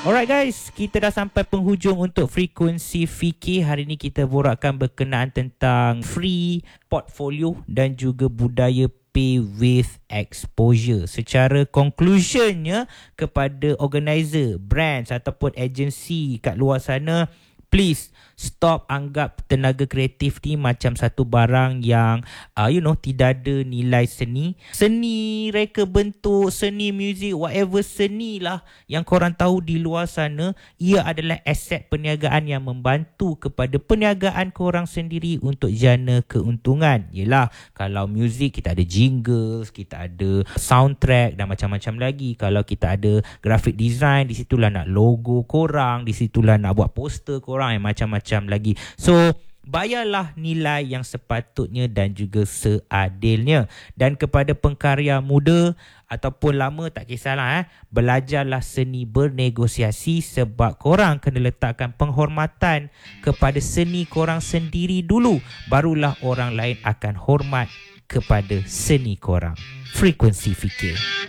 Alright guys, kita dah sampai penghujung untuk Frekuensi Fikir. Hari ni kita borakkan berkenaan tentang free portfolio dan juga budaya pay with exposure. Secara conclusionnya kepada organizer, brands ataupun agensi kat luar sana, please stop anggap tenaga kreatif ni macam satu barang yang tidak ada nilai seni. Seni reka bentuk, seni muzik, whatever seni lah yang korang tahu di luar sana, ia adalah aset perniagaan yang membantu kepada perniagaan korang sendiri untuk jana keuntungan. Yelah, kalau muzik kita ada jingles, kita ada soundtrack dan macam-macam lagi. Kalau kita ada graphic design, di situlah nak logo korang, di situlah nak buat poster korang, macam-macam lagi. So bayarlah nilai yang sepatutnya dan juga seadilnya. Dan kepada pengkarya muda ataupun lama, tak kisahlah, belajarlah seni bernegosiasi, sebab korang kena letakkan penghormatan kepada seni korang sendiri dulu, barulah orang lain akan hormat kepada seni korang. Frekuensi Fikir.